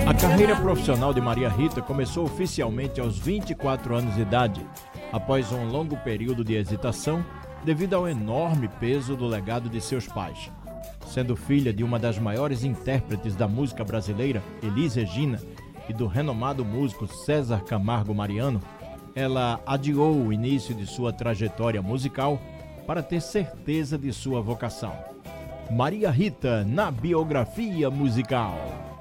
A carreira profissional de Maria Rita começou oficialmente aos 24 anos de idade, após um longo período de hesitação devido ao enorme peso do legado de seus pais. Sendo filha de uma das maiores intérpretes da música brasileira, Elis Regina, e do renomado músico César Camargo Mariano, ela adiou o início de sua trajetória musical para ter certeza de sua vocação. Maria Rita na biografia musical.